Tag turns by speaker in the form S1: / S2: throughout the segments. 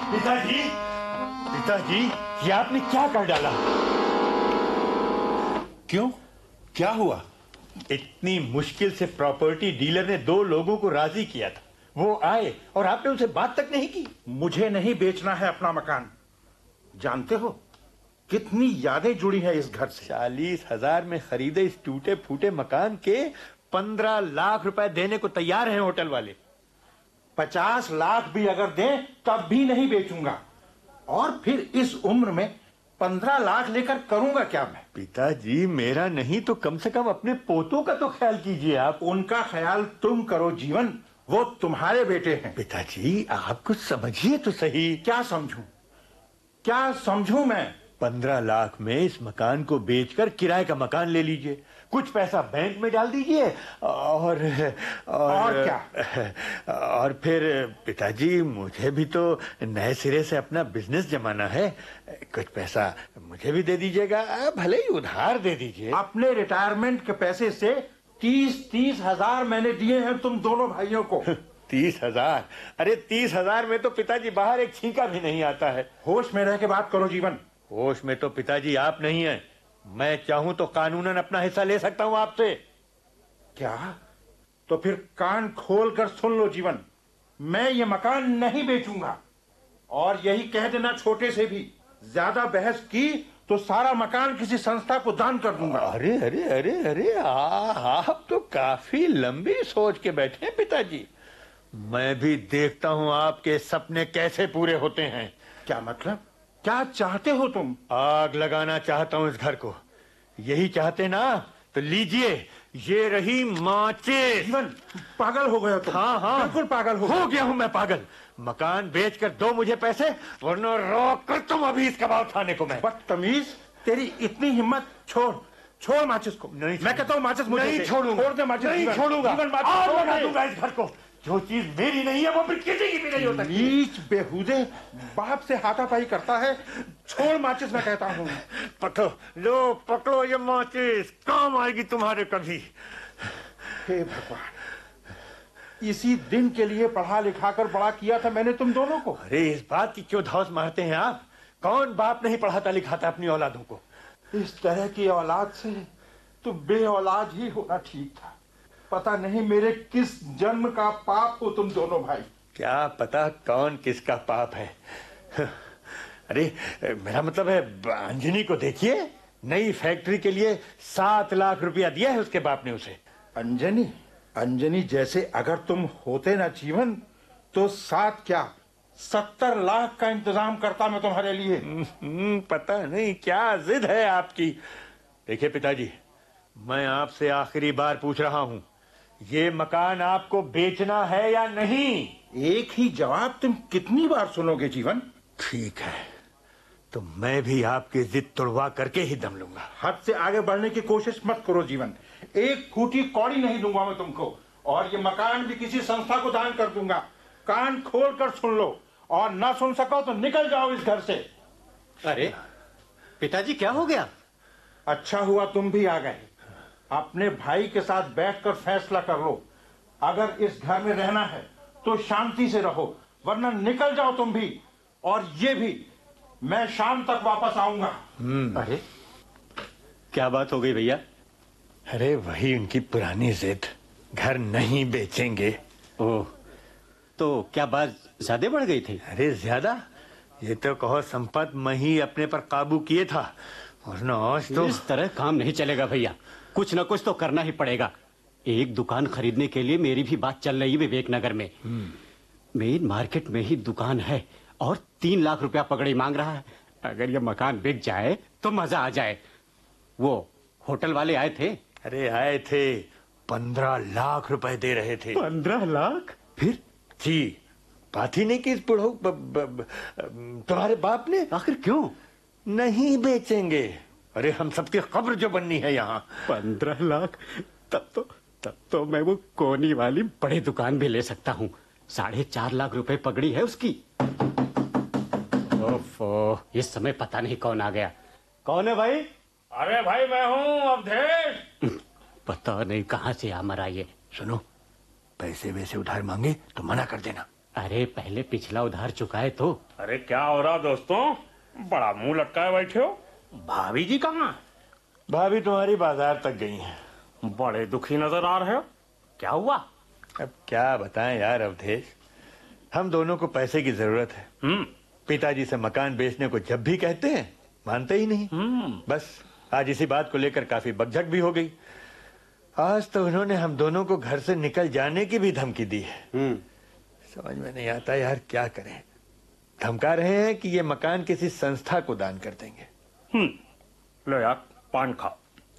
S1: पिताजी, पिताजी, ये आपने क्या कर डाला?
S2: क्यों, क्या हुआ?
S1: इतनी मुश्किल से प्रॉपर्टी डीलर ने 2 लोगों को राजी किया था, वो आए और आपने उनसे बात तक नहीं की।
S2: मुझे नहीं बेचना है अपना मकान। जानते हो कितनी यादें जुड़ी हैं इस घर से।
S1: 40,000 में खरीदे इस टूटे फूटे मकान के 15 लाख रुपए देने को तैयार हैं होटल वाले।
S2: 50 लाख भी अगर दें तब भी नहीं बेचूंगा। और फिर इस उम्र में 15 लाख लेकर करूंगा क्या मैं?
S1: पिताजी, मेरा नहीं तो कम से कम अपने पोतों का तो ख्याल कीजिए आप।
S2: उनका ख्याल तुम करो जीवन, वो तुम्हारे बेटे हैं।
S1: पिताजी, आप कुछ समझिए तो सही।
S2: क्या समझूं, क्या समझूं मैं?
S1: 15 लाख में इस मकान को बेचकर किराए का मकान ले लीजिए, कुछ पैसा बैंक में डाल दीजिए और
S2: क्या?
S1: और फिर पिताजी, मुझे भी तो नए सिरे से अपना बिजनेस जमाना है। कुछ पैसा मुझे भी दे दीजिएगा, भले ही उधार दे दीजिए।
S2: अपने रिटायरमेंट के पैसे से 30-30 हजार मैंने दिए हैं तुम दोनों भाइयों को।
S1: 30,000? अरे 30,000 में तो पिताजी बाहर एक छींका भी नहीं आता है।
S2: होश में रह के बात करो जीवन।
S1: होश में तो पिताजी आप नहीं हैं। मैं चाहूं तो कानूनन अपना हिस्सा ले सकता हूं आपसे।
S2: क्या? तो फिर कान खोल कर सुन लो जीवन, मैं ये मकान नहीं बेचूंगा। और यही कह देना छोटे से भी, ज्यादा बहस की तो सारा मकान किसी संस्था को दान कर दूंगा।
S1: अरे अरे अरे अरे, आप तो काफी लंबी सोच के बैठे हैं पिताजी। मैं भी देखता हूं आपके सपने कैसे पूरे होते हैं।
S2: क्या मतलब, क्या चाहते हो तुम?
S1: आग लगाना चाहता हूं इस घर को। यही चाहते ना? तो लीजिए, ये रही माचिस।
S2: जीवन, पागल हो गए हो तुम।
S1: हाँ हाँ,
S2: बिल्कुल पागल
S1: हो गया हूं मैं पागल। मकान बेचकर दो मुझे पैसे, वरना रोक कर तुम अभी इस कबाब खाने को। मैं
S2: बदतमीज, तेरी इतनी हिम्मत। छोड़ माचिस को।
S1: नहीं,
S2: मैं कहता हूँ माचिस मुझे
S1: नहीं छोड़ूंगा।
S2: छोड़ दे माचिस।
S1: नहीं छोड़ूंगा।
S2: आग
S1: लगा दूंगा इस घर को। जो चीज मेरी नहीं है वो फिर किसी की भी नहीं हो सकती।
S2: नीच बेहुदे, बाप से हाथापाई करता है। छोड़ माचिस, मैं कहता हूँ।
S1: लो पकड़ो ये माचिस, काम आएगी तुम्हारे कभी।
S2: हे भगवान, इसी दिन के लिए पढ़ा लिखा कर बड़ा किया था मैंने तुम दोनों को।
S1: अरे इस बात की क्यों धौंस मारते हैं आप? कौन बाप नहीं पढ़ाता लिखाता अपनी औलादों को?
S2: इस तरह की औलाद से तो बे औलाद ही होना ठीक था। पता नहीं मेरे किस जन्म का पाप हो तुम दोनों भाई।
S1: क्या पता कौन किसका पाप है। अरे मेरा मतलब है, अंजनी को देखिए, नई फैक्ट्री के लिए 7 लाख रुपया दिया है उसके बाप ने उसे।
S2: अंजनी जैसे अगर तुम होते ना जीवन, तो 7 क्या 70 लाख का इंतजाम करता मैं तुम्हारे लिए।
S1: पता नहीं क्या जिद है आपकी। देखिए पिताजी, मैं आपसे आखिरी बार पूछ रहा हूं, ये मकान आपको बेचना है या नहीं?
S2: एक ही जवाब तुम कितनी बार सुनोगे जीवन?
S1: ठीक है, तो मैं भी आपकी जिद तुड़वा करके ही दम लूंगा।
S2: हद से आगे बढ़ने की कोशिश मत करो जीवन। एक फूटी कौड़ी नहीं दूंगा मैं तुमको। और ये मकान भी किसी संस्था को दान कर दूंगा। कान खोल कर सुन लो, और ना सुन सको तो निकल जाओ इस घर से।
S3: अरे पिताजी, क्या हो गया?
S2: अच्छा हुआ तुम भी आ गए। अपने भाई के साथ बैठकर फैसला कर लो। अगर इस घर में रहना है तो शांति से रहो, वरना निकल जाओ तुम भी। और ये भी, मैं शाम तक वापस आऊंगा।
S3: अरे क्या बात हो गई भैया?
S1: अरे वही उनकी पुरानी जिद, घर नहीं बेचेंगे।
S3: ओह, तो क्या बात ज्यादा बढ़ गई थी?
S1: अरे ज्यादा, ये तो कहो संपत मैं ही अपने पर काबू किए था, वरना आज तो।
S3: इस तरह काम नहीं चलेगा भैया, कुछ न कुछ तो करना ही पड़ेगा। एक दुकान खरीदने के लिए मेरी भी बात चल रही है विवेक नगर में। मेन मार्केट में ही दुकान है और 3 लाख रुपया पकड़ी मांग रहा है। अगर ये मकान बिक जाए तो मजा आ जाए। वो होटल वाले आए थे।
S1: अरे आए थे, 15 लाख रुपए दे रहे थे।
S3: 15 लाख?
S1: फिर जी, बात ही नहीं की इस बुढ़ऊ तुम्हारे बाप ने।
S3: आखिर क्यों
S1: नहीं बेचेंगे? अरे हम सबकी कब्र जो बननी है यहाँ।
S3: 15 लाख? तब तो मैं वो कोनी वाली बड़ी दुकान भी ले सकता हूँ। 4.5 लाख रुपए पगड़ी है उसकी। ओफो, इस समय पता नहीं कौन आ गया। कौन है भाई?
S2: अरे भाई, मैं हूँ अवधेश।
S3: पता नहीं कहाँ से आ मरा ये।
S1: सुनो, पैसे वैसे उधार मांगे तो मना कर देना।
S3: अरे पहले पिछला उधार चुकाए तो।
S4: अरे क्या हो रहा दोस्तों, बड़ा मुंह लटकाए बैठे हो। भाभी जी कहाँ?
S1: भाभी तुम्हारी बाजार तक गई हैं।
S4: बड़े दुखी नजर आ रहे हो, क्या हुआ?
S1: अब क्या बताएं यार अवधेश, हम दोनों को पैसे की जरूरत है। पिताजी से मकान बेचने को जब भी कहते हैं मानते ही नहीं। बस आज इसी बात को लेकर काफी बकझक भी हो गई। आज तो उन्होंने हम दोनों को घर से निकल जाने की भी धमकी दी है। समझ में नहीं आता यार क्या करें। धमका रहे हैं कि ये मकान किसी संस्था को दान कर देंगे।
S4: लो यार पान खाओ।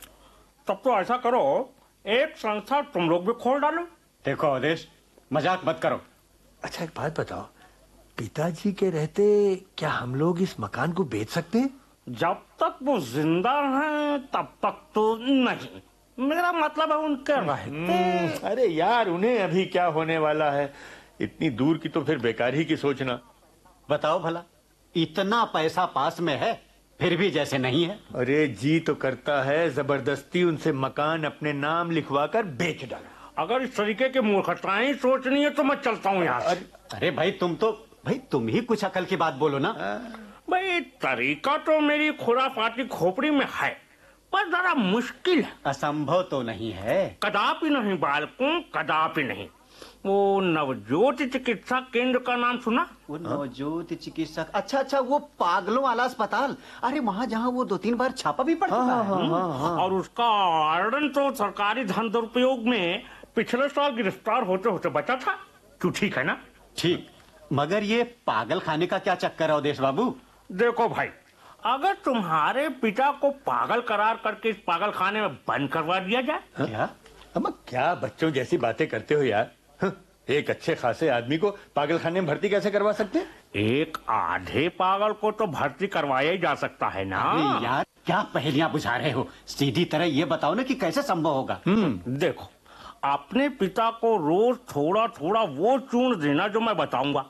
S4: तब तो ऐसा करो, एक संस्था तुम लोग भी खोल डालो।
S3: देखो अवधेश, मजाक मत करो।
S1: अच्छा एक बात बताओ, पिताजी के रहते क्या हम लोग इस मकान को बेच सकते हैं?
S4: जब तक वो जिंदा हैं तब तक तो नहीं। मेरा मतलब है उनके रहते।
S1: अरे यार उन्हें अभी क्या होने वाला है, इतनी दूर की तो फिर बेकार ही की सोचना।
S3: बताओ भला, इतना पैसा पास में है फिर भी जैसे नहीं है।
S1: अरे जी तो करता है जबरदस्ती उनसे मकान अपने नाम लिखवा कर बेच डाला।
S4: अगर इस तरीके की मूर्खताएं सोचनी है तो मैं चलता हूँ यहाँ से।
S3: अरे भाई तुम ही कुछ अकल की बात बोलो ना।
S4: भाई तरीका तो मेरी खुराफाती खोपड़ी में है, पर जरा मुश्किल है।
S3: असंभव तो नहीं है।
S4: कदापि नहीं बालकों, कदापि नहीं। वो नवज्योति चिकित्सा केंद्र का नाम सुना?
S3: वो नवज्योति चिकित्सक, अच्छा वो पागलों वाला अस्पताल। अरे वहाँ जहाँ वो 2-3 बार छापा भी पड़ चुका है।
S4: और उसका वार्डन तो सरकारी धन दुरुपयोग में पिछले साल गिरफ्तार होते होते बचा था। क्यों, ठीक है ना?
S3: ठीक, मगर ये पागल खाने का क्या चक्कर है अवधेश बाबू?
S4: देखो भाई, अगर तुम्हारे पिता को पागल करार करके इस पागल खाने में बंद करवा दिया जाए।
S3: क्या?
S1: अब क्या बच्चों जैसी बातें करते हो यार। एक अच्छे खासे आदमी को पागल खाने में भर्ती कैसे करवा सकते हैं?
S4: एक आधे पागल को तो भर्ती करवाया ही जा सकता है ना।
S3: अरे यार क्या पहेलियां बुझा रहे हो, सीधी तरह ये बताओ ना कि कैसे संभव होगा।
S4: देखो, अपने पिता को रोज थोड़ा थोड़ा वो चूर्ण देना जो मैं बताऊंगा।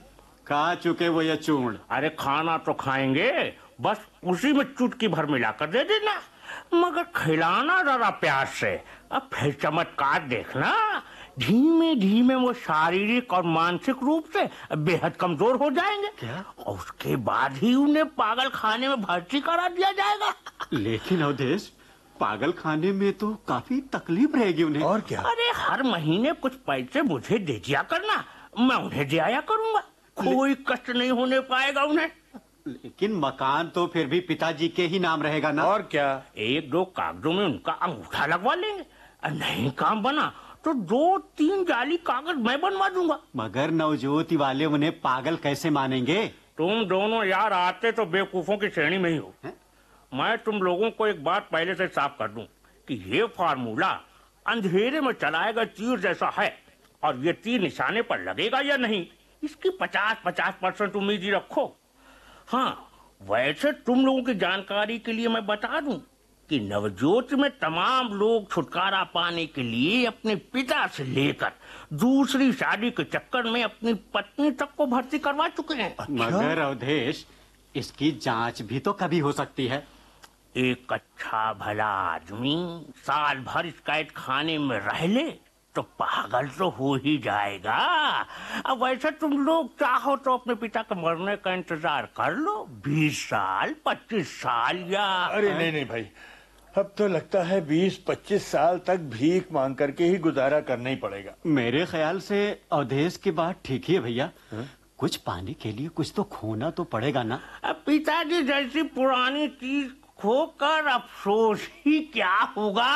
S3: खा चुके वो ये चूर्ण।
S4: अरे खाना तो खाएंगे, बस उसी में चुटकी भर मिलाकर दे देना, मगर खिलाना जरा प्यार से। अब फिर चमत्कार देखना, धीमे धीमे वो शारीरिक और मानसिक रूप से बेहद कमजोर हो जाएंगे।
S3: क्या?
S4: और उसके बाद ही उन्हें पागल खाने में भर्ती करा दिया जाएगा।
S3: लेकिन अवधेश, पागल खाने में तो काफी तकलीफ रहेगी उन्हें।
S1: और क्या?
S4: अरे हर महीने कुछ पैसे मुझे दे दिया करना, मैं उन्हें दे आया करूंगा। कोई कष्ट नहीं होने पाएगा उन्हें।
S3: लेकिन मकान तो फिर भी पिताजी के ही नाम रहेगा ना।
S1: और क्या?
S4: 1-2 कागजों में उनका अंगूठा लगवा लेंगे। नहीं काम बना तो 2-3 जाली कागज मैं बनवा दूंगा।
S3: मगर नवज्योति वाले उन्हें पागल कैसे मानेंगे?
S4: तुम दोनों यार आते तो बेवकूफों की श्रेणी में ही हो। मैं तुम लोगों को एक बात पहले से साफ कर दूं कि ये फार्मूला अंधेरे में चलाए गए तीर जैसा है, और ये तीर निशाने पर लगेगा या नहीं इसकी 50-50% उम्मीद ही रखो। हाँ, वैसे तुम लोगों की जानकारी के लिए मैं बता दूं कि नवज्योति में तमाम लोग छुटकारा पाने के लिए अपने पिता से लेकर दूसरी शादी के चक्कर में अपनी पत्नी तक को भर्ती करवा चुके हैं।
S3: मगर अवधेश, इसकी जांच भी तो कभी हो सकती है।
S4: एक अच्छा भला आदमी साल भर इस कैद खाने में रह ले तो पागल तो हो ही जाएगा। अब वैसे तुम लोग चाहो तो अपने पिता के मरने का इंतजार कर लो, 20 साल 25 साल या।
S1: अरे नहीं भाई, अब तो लगता है 20-25 साल तक भीख मांग करके ही गुजारा करना ही पड़ेगा।
S3: मेरे ख्याल से अवधेश की बात ठीक ही है भैया। कुछ पाने के लिए कुछ तो खोना तो पड़ेगा ना।
S4: अब पिताजी जैसी पुरानी चीज खोकर अफसोस ही क्या होगा।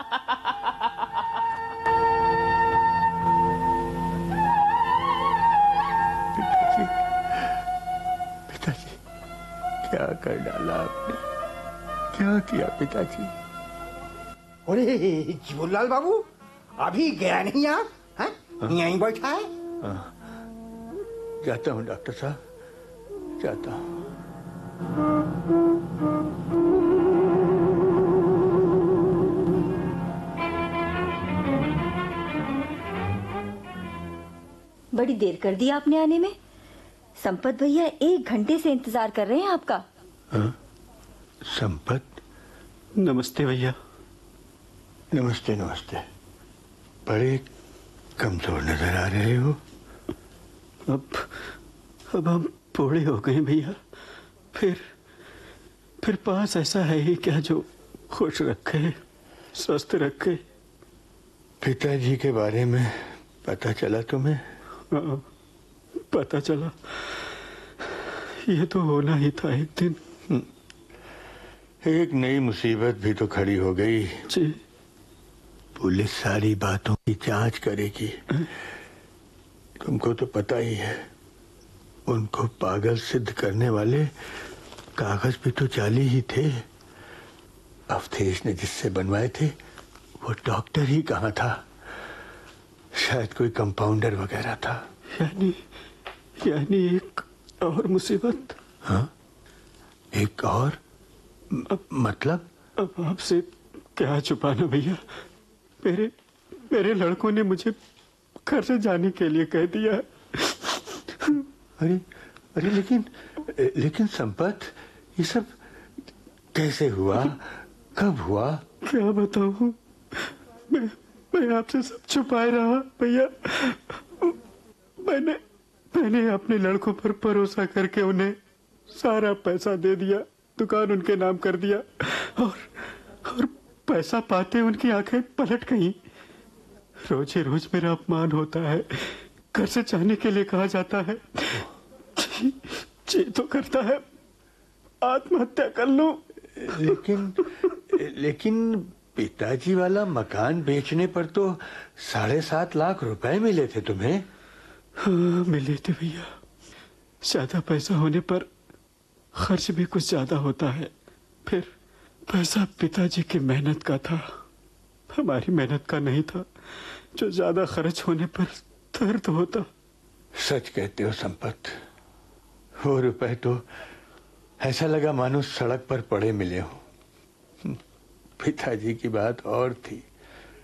S1: पिताजी क्या कर डाला आपने, क्या किया पिताजी?
S5: अरे जीवनलाल बाबू, अभी गया नहीं आप? यहीं बैठा है?
S1: जाता हूँ डॉक्टर साहब, जाता हूँ।
S6: बड़ी देर कर दी आपने आने में। संपत भैया 1 घंटे से इंतजार कर रहे हैं आपका।
S1: संपत?
S3: नमस्ते भैया।
S1: नमस्ते नमस्ते। बड़े कमजोर नजर आ रहे हो।
S3: अब हम बूढ़े हो गए भैया। फिर पास ऐसा है ही क्या जो खुश रखे, स्वस्थ रखे।
S1: पिताजी के बारे में पता चला तुम्हें?
S3: हाँ, पता चला। ये तो होना ही था एक दिन।
S1: एक नई मुसीबत भी तो खड़ी हो गई।
S3: जी।
S1: पुलिस सारी बातों की जांच करेगी। तुमको तो पता ही है, उनको पागल सिद्ध करने वाले कागज भी तो जाली ही थे। अवधेश ने जिससे बनवाए थे वो डॉक्टर ही कहाँ था, शायद कोई कंपाउंडर वगैरह था।
S3: यानी एक और मुसीबत।
S1: हाँ, एक और? मतलब?
S3: अब आपसे क्या छुपाना भैया। मेरे लड़कों ने मुझे घर से जाने के लिए कह दिया।
S1: अरे लेकिन संपत, ये सब कैसे हुआ, कब हुआ?
S3: क्या बताऊं, मैं आपसे सब छुपाए रहा भैया। मैंने अपने लड़कों पर भरोसा करके उन्हें सारा पैसा दे दिया, दुकान उनके नाम कर दिया, और पैसा पाते उनकी आंखें पलट गईं। रोजे रोज मेरा अपमान होता है, घर से जाने के लिए कहा जाता है। जी तो करता है आत्महत्या कर लूं।
S1: लेकिन पिताजी वाला मकान बेचने पर तो 7.5 लाख रुपए मिले थे तुम्हें।
S3: हाँ, मिले थे भैया। ज्यादा पैसा होने पर खर्च भी कुछ ज्यादा होता है। फिर पैसा पिताजी की मेहनत का था, हमारी मेहनत का नहीं था, जो ज्यादा खर्च होने पर दर्द होता।
S1: सच कहते हो संपत, वो रुपए तो ऐसा लगा मानो सड़क पर पड़े मिले हो। पिताजी की बात और थी।